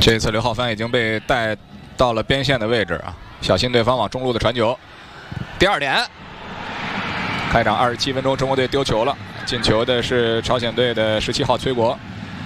这次刘浩帆已经被带到了边线的位置啊，小心对方往中路的传球。第2点，开场27分钟，中国队丢球了，进球的是朝鲜队的17号崔国。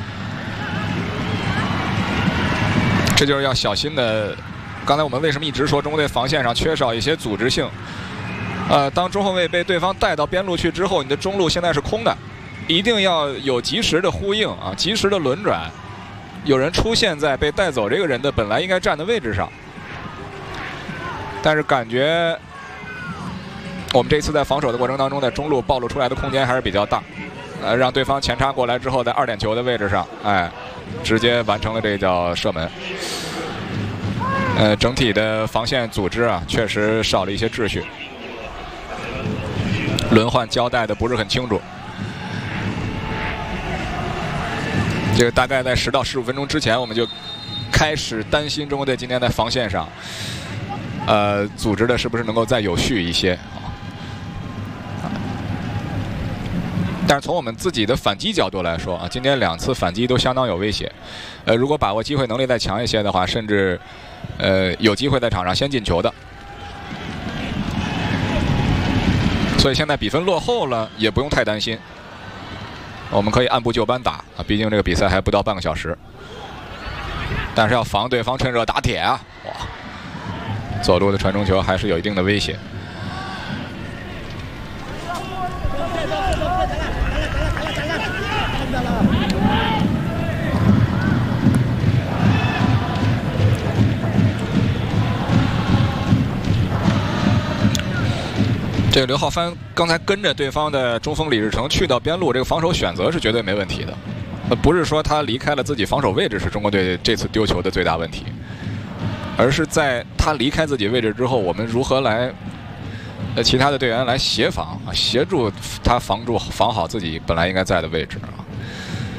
这就是要小心的。刚才我们为什么一直说中国队防线上缺少一些组织性？当中后卫被对方带到边路去之后，你的中路现在是空的，一定要有及时的呼应啊，及时的轮转。有人出现在被带走这个人的本来应该站的位置上，但是感觉我们这次在防守的过程当中，在中路暴露出来的空间还是比较大，让对方前插过来之后，在2点球的位置上，直接完成了这叫射门。整体的防线组织啊，确实少了一些秩序，轮换交代的不是很清楚。这个大概在10到15分钟之前，我们就开始担心中国队今天在防线上，组织的是不是能够再有序一些。但是从我们自己的反击角度来说啊，今天2次反击都相当有威胁。如果把握机会能力再强一些的话，甚至有机会在场上先进球的。所以现在比分落后了，也不用太担心。我们可以按部就班打啊，毕竟这个比赛还不到半个小时。但是要防对方趁热打铁啊！哇，左路的传中球还是有一定的威胁。这个刘浩帆刚才跟着对方的中锋李日成去到边路，这个防守选择是绝对没问题的。不是说他离开了自己防守位置是中国队这次丢球的最大问题，而是在他离开自己位置之后，我们如何来其他的队员来协防啊，协助他防好自己本来应该在的位置啊。